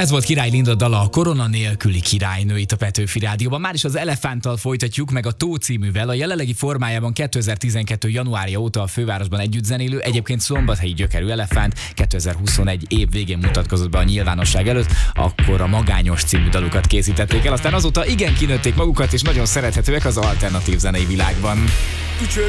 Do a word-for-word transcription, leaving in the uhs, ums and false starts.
Ez volt Király Linda dala, a Korona nélküli királynő itt a Petőfi Rádióban. Már is az Elefánttal folytatjuk, meg a Tó cíművel. A jelenlegi formájában kétezer-tizenkettő januárja óta a fővárosban együtt zenélő, egyébként szombathelyi gyökerű Elefánt kétezer-huszonegy év végén mutatkozott be a nyilvánosság előtt, akkor a Magányos című dalukat készítették el, aztán azóta igen kinőtték magukat, és nagyon szerethetőek az alternatív zenei világban. Ücsörgő